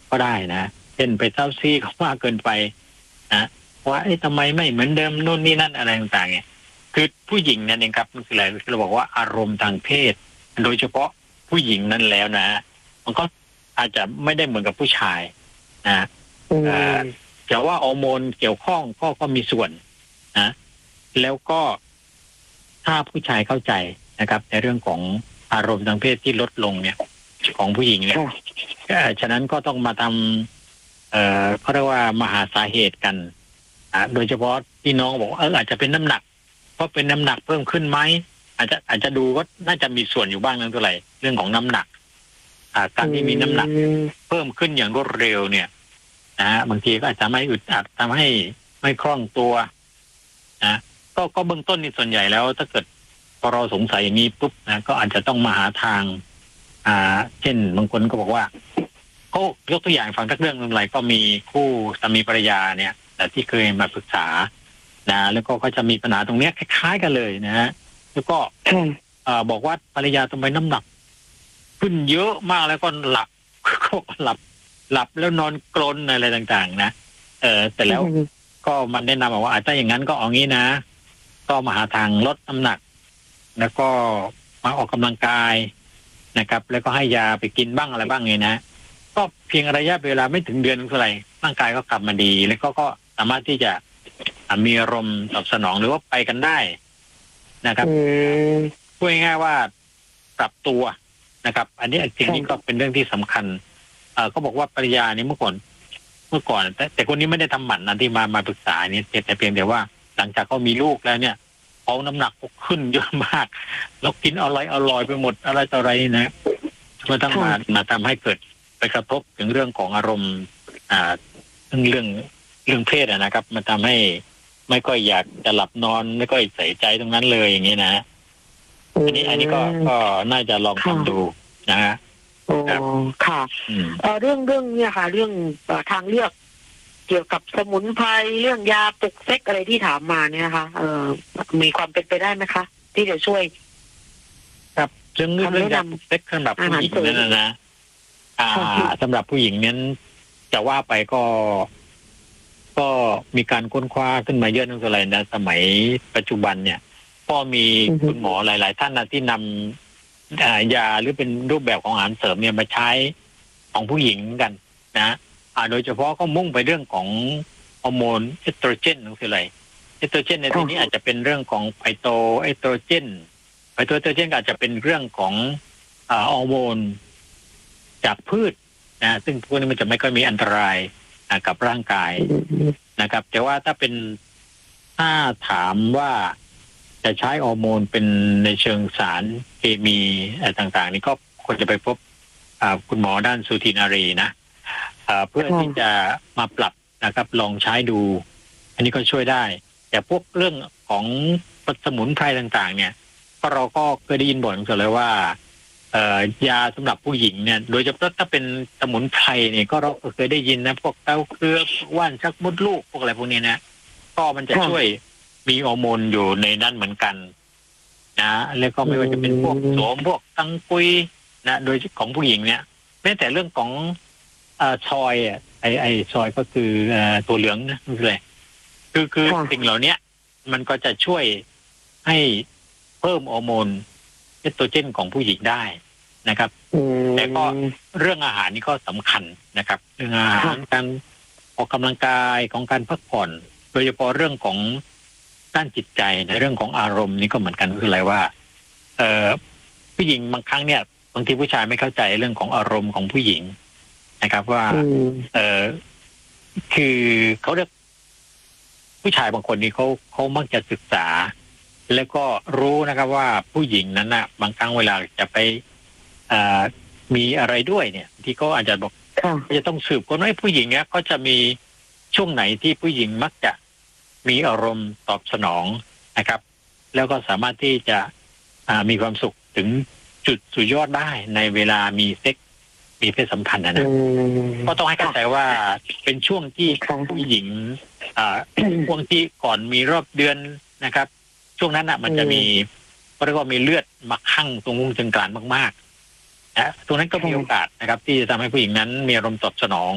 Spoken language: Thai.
ก็ได้นะเช่นไปเซ้าซีเขามากเกินไปนะว่าทำไมไม่เหมือนเดิมนู่นนี่นั่นอะไรต่างๆเนี่ยคือผู้หญิงนั่นเองครับมันคืออะไรเราบอกว่าอารมณ์ทางเพศโดยเฉพาะผู้หญิงนั่นแล้วนะมันก็อาจจะไม่ได้เหมือนกับผู้ชายนะแต่ว่าฮอร์โมนเกี่ยวข้องก็มีส่วนนะแล้วก็ถ้าผู้ชายเข้าใจนะครับในเรื่องของอารมณ์ทางเพศที่ลดลงเนี่ยของผู้หญิงเนี่ยฉะนั้นก็ต้องมาทำเขาเรียกว่ามาหาสาเหตุกันโดยเฉพาะที่น้องบอกอาจจะเป็นน้ำหนักเพราะเป็นน้ำหนักเพิ่มขึ้นไหมอาจจะดูก็น่าจะมีส่วนอยู่บ้างนั่นเท่าไหร่เรื่องของน้ำหนักการที่มีน้ำหนักเพิ่มขึ้นอย่างรวดเร็วเนี่ยบางทีก็อาจจะไม่อึดอัดทำให้ไม่คล่องตัวนะก็เบื้องต้นนี่ส่วนใหญ่แล้วถ้าเกิดพอเราสงสัยอย่างนี้ปุ๊บนะก็อาจจะต้องมาหาทางเช่นบางคนก็บอกว่าเขายกตัวอย่างฟังสักเรื่องนึงอะไรก็มีคู่สามีภรรยาเนี่ยแต่ที่เคยมาปรึกษานะแล้วก็จะมีปัญหาตรงนี้คล้ายๆกันเลยนะฮะแล้วก็บอกว่าภรรยาทำไมน้ำหนักขึ้นเยอะมากแล้วก็หลับแล้วนอนกรนอะไรต่างๆนะแต่แล้วก็มันแนะนำว่าถ้าอย่างนั้นก็เอางี้นะก็มาหาทางลดน้ำหนักแล้วก็มาออกกำลังกายนะครับแล้วก็ให้ยาไปกินบ้างอะไรบ้างไงนะก็เพียงระยะเวลาไม่ถึงเดือนเท่าไหร่ร่างกายก็กลับมาดีแล้วก็สามารถที่จะมีอารมณ์ตอบสนองหรือว่าไปกันได้นะครับพูดง่ายๆว่าปรับตัวนะครับอันนี้สิ่งนี้ก็เป็นเรื่องที่สำคัญก็บอกว่าภรรยานี่เมื่อก่อนแต่คนนี้ไม่ได้ทำหมันนะที่มาปรึกษาเนี่ยแต่เพียงแต่ว่าหลังจากเขามีลูกแล้วเนี่ยเขาน้ำหนักขึ้นเยอะมากแล้วกินอร่อยไปหมดอะไรต่ออะไรนะก็ต้องมาทำให้เกิดไปกระทบถึงเรื่องของอารมณ์เรื่องเพศนะครับมันทำให้ไม่ค่อยอยากจะหลับนอนไม่ค่อยใส่ใจตรงนั้นเลยอย่างนี้นะอันนี้ก็น่าจะลองทำดูนะฮะค่ะเรื่องเนี่ยค่ะเรื่องทางเลือกเกี่ยวกับสมุนไพรเรื่องยาปลุกเซ็กอะไรที่ถามมาเนี่ยนะคะมีความเป็นไปได้ไหมคะที่จะช่วยครับเรื่องยาปลุกเซ็กสำหรับผู้หญิงนั่นนะสำหรับผู้หญิงนั้นจะว่าไปก็มีการค้นคว้าขึ้นมาเยอะนั่นคืออะไรนะสมัยปัจจุบันเนี่ยก็มีคุณหมอหลายๆท่านนะที่นำยาหรือเป็นรูปแบบของอาหารเสริมเนี่ยมาใช้ของผู้หญิงกันนะโดยเฉพาะก็มุ่งไปเรื่องของฮอร์โมนเอสโตรเจนนั่นคืออะไรเอสโตรเจนในที่นี้อาจจะเป็นเรื่องของไฟโตเอสโตรเจนอาจจะเป็นเรื่องของฮอร์โมนจากพืชนะซึ่งพวกนี้มันจะไม่ค่อยมีอันตรายกับร่างกายนะครับแต่ว่าถ้าถามว่าจะใช้ฮอร์โมนเป็นในเชิงสารเคมีต่างๆนี่ก็ควรจะไปพบคุณหมอด้านสูตินารีนะเพื่อที่จะมาปรับนะครับลองใช้ดูอันนี้ก็ช่วยได้แต่พวกเรื่องของสมุนไพรต่างๆเนี่ยเราก็เคยได้ยินบ่อยกันเลยว่ายาสำหรับผู้หญิงเนี่ยโดยเฉพาะถ้าเป็นสมุนไพรเนี่ยก็เราเคยได้ยินนะพวกเต้าเครือว่านชักมดลูกพวกอะไรพวกนี้นะก็มันจะช่วยมีฮอร์โมนอยู่ในนั้นเหมือนกันนะแล้วก็ไม่ว่าจะเป็นพวกโสมพวกตังกุยนะโดยของผู้หญิงเนี่ยแม้แต่เรื่องของซอยไอซอยก็คือตัวเหลืองนะนี่เลยคือสิ่งเหล่านี้มันก็จะช่วยให้เพิ่มฮอร์โมนเอสโตรเจนของผู้หญิงได้นะครับแต่ก็เรื่องอาหารนี่ก็สำคัญนะครับเรื่องอาหารการออกกำลังกายของการพักผ่อนโดยเฉพาะเรื่องของด้านจิตใจในเรื่องของอารมณ์นี่ก็เหมือนกันคืออะไรว่าผู้หญิงบางครั้งเนี่ยบางทีผู้ชายไม่เข้าใจเรื่องของอารมณ์ของผู้หญิงนะครับว่าคือเขาเรียกผู้ชายบางคนนี่เขามักจะศึกษาแล้วก็รู้นะครับว่าผู้หญิงนั้นนะบางครั้งเวลาจะไปมีอะไรด้วยเนี่ยที่เขาอาจจะบอกจะต้องสืบคนว่าผู้หญิงเนี่ยก็จะมีช่วงไหนที่ผู้หญิงมักจะมีอารมณ์ตอบสนองนะครับแล้วก็สามารถที่จะมีความสุขถึงจุดสุดยอดได้ในเวลามีเซ็กมีเพศสัมพันธ์นะก็ต้องให้เข้าใจว่าเป็นช่วงที่ผู้หญิงช่วงที่ก่อนมีรอบเดือนนะครับช่วงนั้นน่ะมันจะมีเรียกว่ามีเลือดมาคั่งตรงวงกลางมากๆนะตรงนั้นก็มีโอกาสนะครับที่จะทำให้ผู้หญิงนั้นมีอารมณ์ตอบสนอง